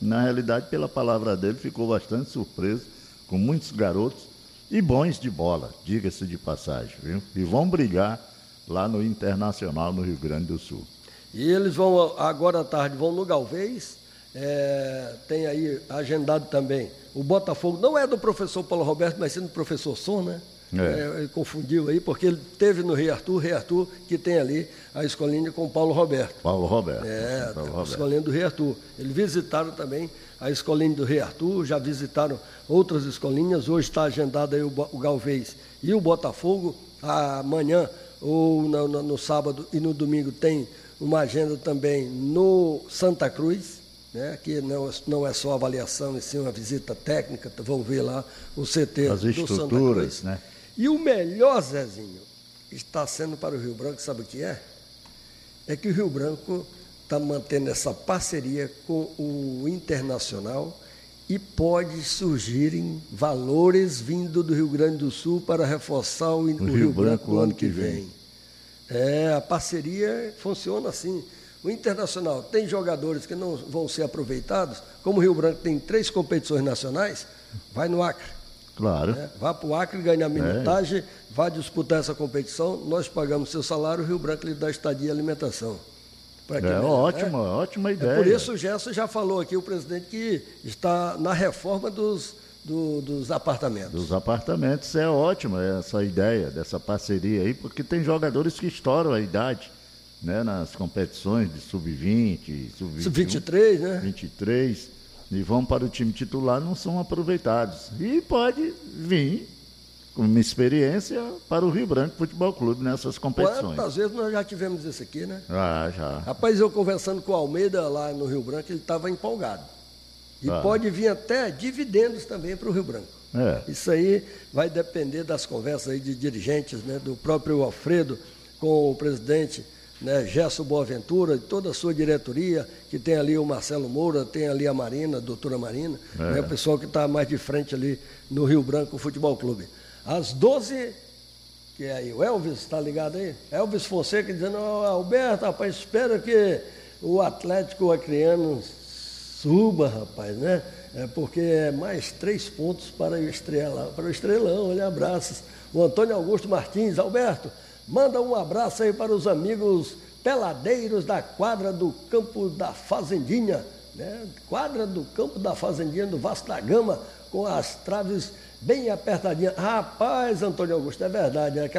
Na realidade, pela palavra dele, ficou bastante surpreso, com muitos garotos e bons de bola, diga-se de passagem, viu? E vão brigar lá no Internacional, no Rio Grande do Sul. E eles vão, agora à tarde, vão no Galvez, tem aí agendado também o Botafogo, não é do professor Paulo Roberto, mas sim do professor Som, né? Ele confundiu aí, porque ele teve no Rei Arthur, que tem ali a escolinha com o Paulo Roberto. Paulo Roberto. A escolinha do Rei Arthur. Eles visitaram também a escolinha do Rei Arthur, já visitaram outras escolinhas, hoje está agendado aí o Galvez e o Botafogo. Amanhã, ou no sábado e no domingo, tem uma agenda também no Santa Cruz, né, que não é só avaliação, e sim uma visita técnica, vão ver lá o CT as do Santa Cruz. Né? E o melhor, Zezinho, está sendo para o Rio Branco, sabe o que é? É que o Rio Branco está mantendo essa parceria com o Internacional e pode surgirem valores vindo do Rio Grande do Sul para reforçar o Rio Branco no ano que vem. A parceria funciona assim. O Internacional tem jogadores que não vão ser aproveitados, como o Rio Branco tem 3 competições nacionais, vai no Acre. Claro. Vai para o Acre, ganha a minutagem, vai disputar essa competição, nós pagamos seu salário, o Rio Branco lhe dá estadia e alimentação. Ótima ideia. Por isso o Gerson já falou aqui, o presidente, que está na reforma dos apartamentos. Dos apartamentos, é ótima essa ideia dessa parceria aí, porque tem jogadores que estouram a idade, né, nas competições de sub-20, sub-23, né? 23, e vão para o time titular, não são aproveitados. E pode vir com uma experiência para o Rio Branco Futebol Clube nessas competições. Quantas vezes nós já tivemos isso aqui, né? Já. Rapaz, eu conversando com o Almeida lá no Rio Branco, ele estava empolgado. E pode vir até dividendos também para o Rio Branco. Isso aí vai depender das conversas aí de dirigentes, né, do próprio Alfredo com o presidente, né, Gerson Boaventura, e toda a sua diretoria, que tem ali o Marcelo Moura, tem ali a Marina, a doutora Marina, né, o pessoal que está mais de frente ali no Rio Branco Futebol Clube. Às 12, que é aí, o Elvis, está ligado aí? Elvis Fonseca dizendo, Alberto, rapaz, espera que o Atlético Acreano suba, rapaz, né? Porque é mais 3 pontos para o Estrelão, olha, abraços. O Antônio Augusto Martins, Alberto, manda um abraço aí para os amigos peladeiros da quadra do Campo da Fazendinha, né? Quadra do Campo da Fazendinha do Vasco da Gama, com as traves bem apertadinhas. Rapaz, Antônio Augusto, é verdade, né?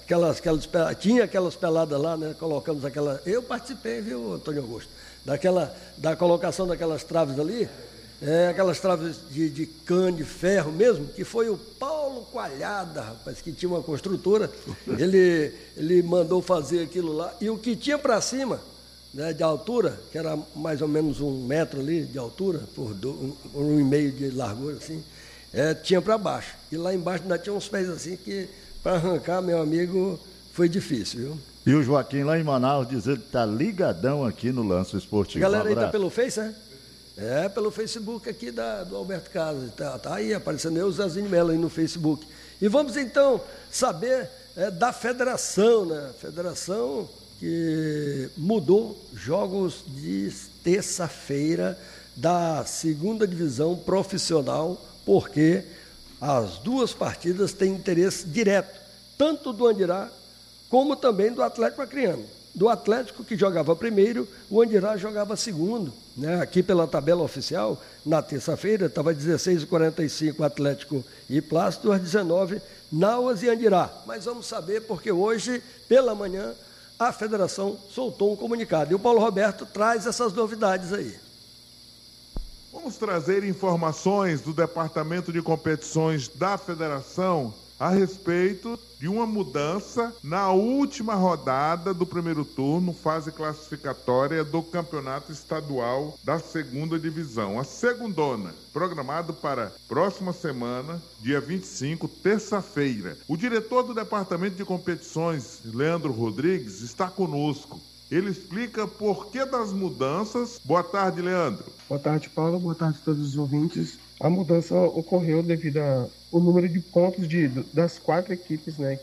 Tinha aquelas peladas lá, né? Colocamos aquela. Eu participei, viu, Antônio Augusto? Da colocação daquelas traves ali, aquelas traves de cano, de ferro mesmo, que foi o Paulo Coalhada, rapaz, que tinha uma construtora, ele mandou fazer aquilo lá, e o que tinha para cima, né, de altura, que era mais ou menos 1 metro ali de altura, por 1,5 de largura, assim, tinha para baixo. E lá embaixo ainda tinha uns pés assim que, para arrancar, meu amigo, foi difícil, viu? E o Joaquim lá em Manaus dizendo que está ligadão aqui no Lance Esportivo. A galera aí está pelo Face, né? Pelo Facebook aqui do Alberto Carlos. Tá aí aparecendo eu e o Zezinho Mello aí no Facebook. E vamos então saber da federação, né? Federação que mudou jogos de terça-feira da 2ª divisão profissional, porque as 2 partidas têm interesse direto, tanto do Andirá como também do Atlético Acreano. Do Atlético, que jogava primeiro, o Andirá jogava segundo. Né? Aqui pela tabela oficial, na terça-feira, estava 16h45 Atlético e Plácido, às 19h, Nauas e Andirá. Mas vamos saber, porque hoje, pela manhã, a federação soltou um comunicado. E o Paulo Roberto traz essas novidades aí. Vamos trazer informações do Departamento de Competições da Federação a respeito de uma mudança na última rodada do primeiro turno, fase classificatória do Campeonato Estadual da 2ª Divisão. A segundona, programado para próxima semana, dia 25, terça-feira. O diretor do Departamento de Competições, Leandro Rodrigues, está conosco. Ele explica por que das mudanças. Boa tarde, Leandro. Boa tarde, Paulo. Boa tarde a todos os ouvintes. A mudança ocorreu devido ao número de pontos das 4 equipes, né, que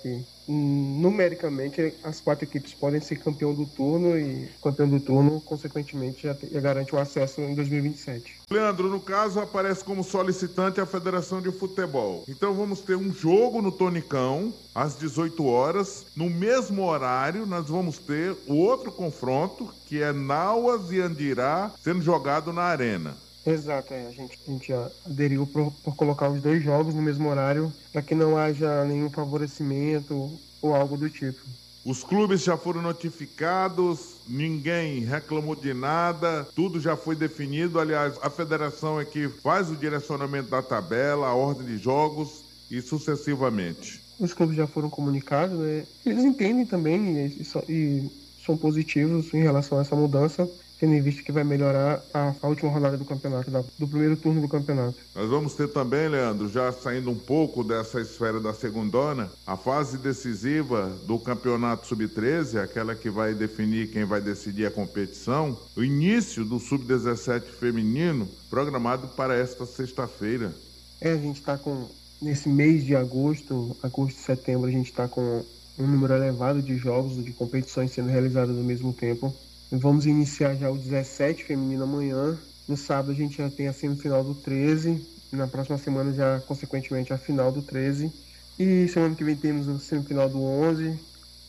numericamente, as 4 equipes podem ser campeão do turno e campeão do turno, consequentemente, já garante o acesso em 2027. Leandro, no caso, aparece como solicitante a Federação de Futebol. Então vamos ter um jogo no Tonicão, às 18 horas. No mesmo horário, nós vamos ter o outro confronto, que é Nauas e Andirá, sendo jogado na Arena. Exato, a gente aderiu por colocar os 2 jogos no mesmo horário, para que não haja nenhum favorecimento ou algo do tipo. Os clubes já foram notificados, ninguém reclamou de nada, tudo já foi definido. Aliás, a federação é que faz o direcionamento da tabela, a ordem de jogos e sucessivamente. Os clubes já foram comunicados, né? Eles entendem também e são positivos em relação a essa mudança, tendo em vista que vai melhorar a última rodada do campeonato, do primeiro turno do campeonato. Nós vamos ter também, Leandro, já saindo um pouco dessa esfera da segundona, a fase decisiva do campeonato sub-13, aquela que vai definir quem vai decidir a competição, o início do sub-17 feminino, programado para esta sexta-feira. A gente está nesse mês de agosto e setembro, a gente está com um número elevado de jogos, de competições sendo realizadas ao mesmo tempo. Vamos iniciar já o 17 feminino amanhã. No sábado a gente já tem a semifinal do 13. E na próxima semana já, consequentemente, a final do 13. E semana que vem temos a semifinal do 11.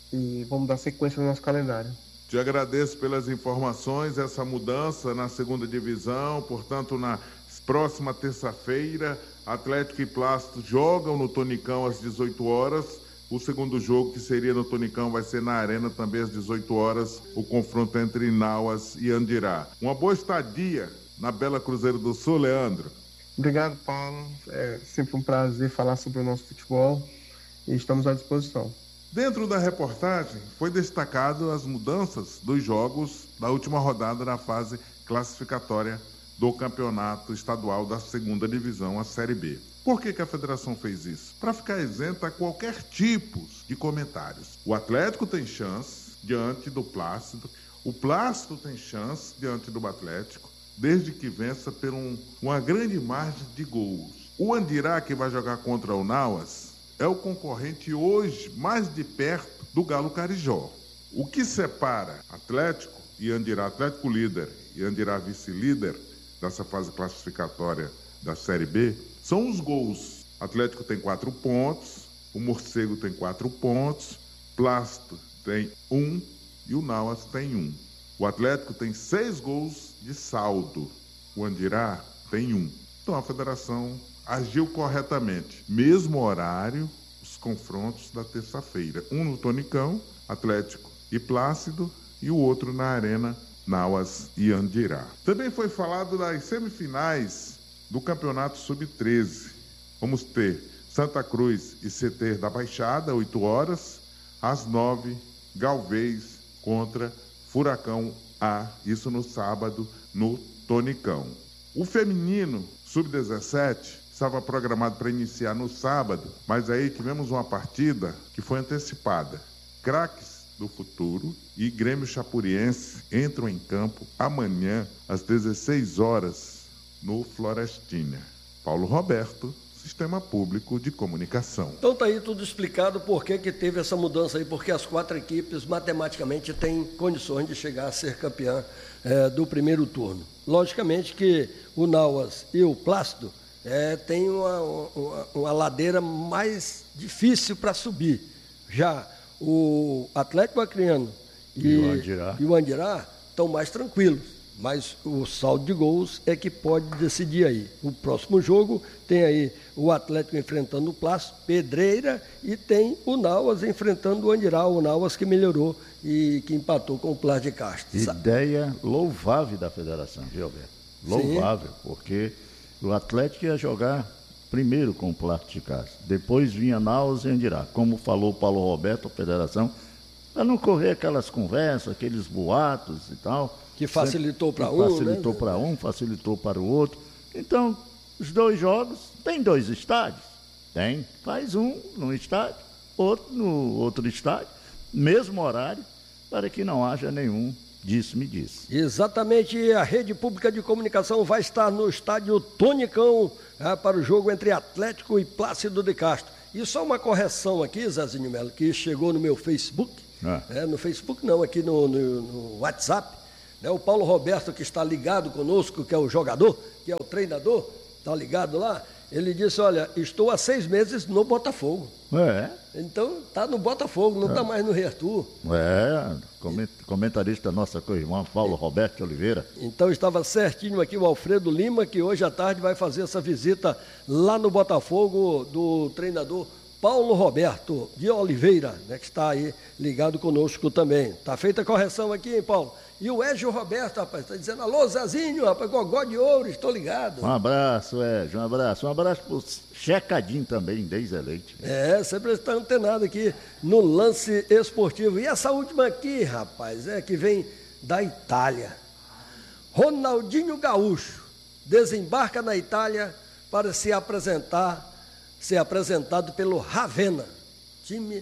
E vamos dar sequência no nosso calendário. Te agradeço pelas informações. Essa mudança na segunda divisão, portanto, na próxima terça-feira, Atlético e Plástico jogam no Tonicão às 18 horas. O segundo jogo, que seria no Tonicão, vai ser na Arena também às 18 horas, o confronto entre Nauas e Andirá. Uma boa estadia na Bela Cruzeiro do Sul, Leandro. Obrigado, Paulo. É sempre um prazer falar sobre o nosso futebol e estamos à disposição. Dentro da reportagem, foi destacado as mudanças dos jogos da última rodada da fase classificatória do Campeonato Estadual da Segunda Divisão, a Série B. Por que a federação fez isso? Para ficar isenta a qualquer tipo de comentários. O Atlético tem chance diante do Plácido, o Plácido tem chance diante do Atlético, desde que vença por uma grande margem de gols. O Andirá, que vai jogar contra o Nauas, é o concorrente hoje mais de perto do Galo Carijó. O que separa Atlético e Andirá, Atlético líder e Andirá vice-líder dessa fase classificatória da Série B, são os gols. Atlético tem 4 pontos, o Morcego tem 4 pontos, Plácido tem 1 e o Nauas tem 1. O Atlético tem 6 gols de saldo, o Andirá tem 1. Então a federação agiu corretamente. Mesmo horário, os confrontos da terça-feira. Um no Tonicão, Atlético e Plácido, e o outro na Arena, Nauas e Andirá. Também foi falado das semifinais do Campeonato Sub-13. Vamos ter Santa Cruz e CT da Baixada, 8 horas. Às 9, Galvez contra Furacão A. Isso no sábado, no Tonicão. O feminino Sub-17 estava programado para iniciar no sábado, mas aí tivemos uma partida que foi antecipada. Craques do Futuro e Grêmio Chapuriense entram em campo amanhã, às 16 horas, no Florestina. Paulo Roberto, Sistema Público de Comunicação. Então tá aí tudo explicado por que teve essa mudança aí, porque as 4 equipes matematicamente têm condições de chegar a ser campeã do primeiro turno. Logicamente que o Nauas e o Plácido têm uma ladeira mais difícil para subir. Já o Atlético Acreano e o Andirá estão mais tranquilos. Mas o saldo de gols é que pode decidir aí. O próximo jogo tem aí o Atlético enfrentando o Plácido, Pedreira, e tem o Nauas enfrentando o Andirá, o Nauas que melhorou e que empatou com o Plácido de Castro. Ideia louvável da federação, viu, Alberto? Louvável, sim, porque o Atlético ia jogar primeiro com o Plácido de Castro, depois vinha Nauas e Andirá. Como falou o Paulo Roberto, a federação, para não correr aquelas conversas, aqueles boatos e tal. Que facilitou para um, facilitou para um, facilitou para o outro. Então, os 2 jogos, tem 2 estádios? Tem. Faz um num estádio, outro no outro estádio, mesmo horário, para que não haja nenhum disse-me-disse. Exatamente, a rede pública de comunicação vai estar no estádio Tonicão para o jogo entre Atlético e Plácido de Castro. E só uma correção aqui, Zezinho Melo, que chegou no meu Facebook, no Facebook não, aqui no WhatsApp, né? O Paulo Roberto, que está ligado conosco, que é o jogador, que é o treinador, está ligado lá, ele disse, olha, estou há 6 meses no Botafogo. Então, está no Botafogo, não está mais no Reartur. Comentarista nossa co-irmã, Paulo Roberto Oliveira. Então, estava certinho aqui o Alfredo Lima, que hoje à tarde vai fazer essa visita lá no Botafogo do treinador Paulo Roberto de Oliveira, né, que está aí ligado conosco também. Está feita a correção aqui, hein, Paulo? E o Égio Roberto, rapaz, está dizendo, alô, Zezinho, rapaz, gogó de ouro, estou ligado. Um abraço, Égio, um abraço. Um abraço para o Checadinho também, desde Leite. Sempre está antenado aqui no lance esportivo. E essa última aqui, rapaz, que vem da Itália. Ronaldinho Gaúcho desembarca na Itália para ser apresentado pelo Ravenna, time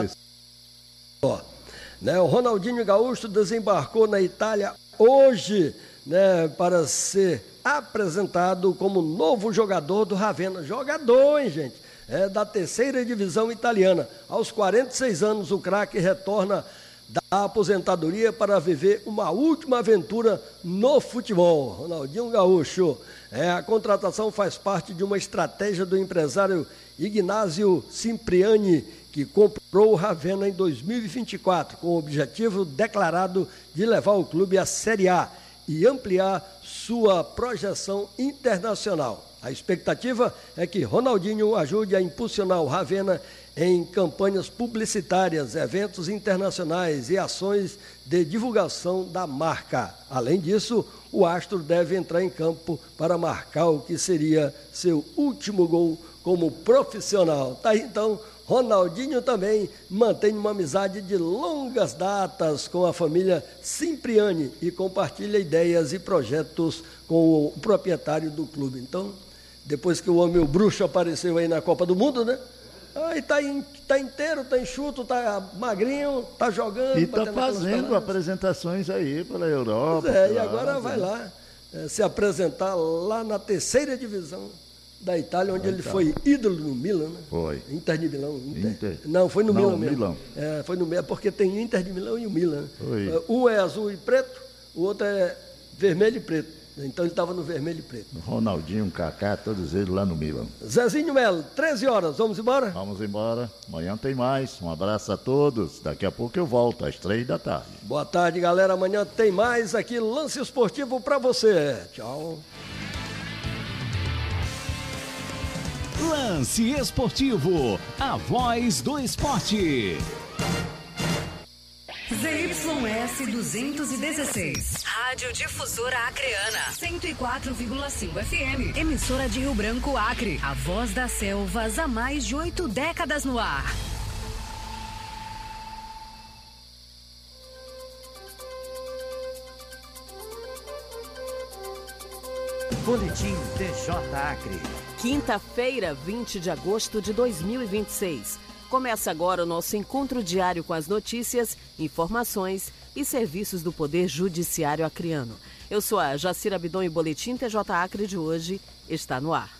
O Ronaldinho Gaúcho desembarcou na Itália hoje, né, para ser apresentado como novo jogador do Ravenna. Jogador, hein, gente? Da 3ª divisão italiana. Aos 46 anos, o craque retorna da aposentadoria para viver uma última aventura no futebol. Ronaldinho Gaúcho. A contratação faz parte de uma estratégia do empresário Ignazio Cipriani, que comprou o Ravenna em 2024, com o objetivo declarado de levar o clube à Série A e ampliar sua projeção internacional. A expectativa é que Ronaldinho ajude a impulsionar o Ravenna em campanhas publicitárias, eventos internacionais e ações de divulgação da marca. Além disso, o astro deve entrar em campo para marcar o que seria seu último gol como profissional. Tá aí, então, Ronaldinho também mantém uma amizade de longas datas com a família Cipriani e compartilha ideias e projetos com o proprietário do clube. Então, depois que o homem, o bruxo, apareceu aí na Copa do Mundo, né? Aí tá inteiro, tá enxuto, tá magrinho, tá jogando. E tá fazendo apresentações aí pela Europa. E agora vai lá se apresentar lá na 3ª divisão da Itália, onde ele foi ídolo no Milan, né? Foi. Inter de Milão. Não, foi no Milan mesmo. Milão. Foi no Milan, porque tem Inter de Milão e o Milan. Foi. Um é azul e preto, o outro é vermelho e preto. Então ele estava no vermelho e preto. Ronaldinho, Kaká, todos eles lá no Milan. Zezinho Melo, 13 horas, vamos embora? Vamos embora. Amanhã tem mais. Um abraço a todos. Daqui a pouco eu volto, às 3 da tarde. Boa tarde, galera. Amanhã tem mais aqui, Lance Esportivo para você. Tchau. Lance Esportivo, a voz do esporte. ZYS 216. Rádio Difusora Acreana. 104,5 FM. Emissora de Rio Branco, Acre. A voz das selvas há mais de 8 décadas no ar. Boletim TJ Acre. Quinta-feira, 20 de agosto de 2026. Começa agora o nosso encontro diário com as notícias, informações e serviços do Poder Judiciário acreano. Eu sou a Jacira Bidon e o Boletim TJ Acre de hoje está no ar.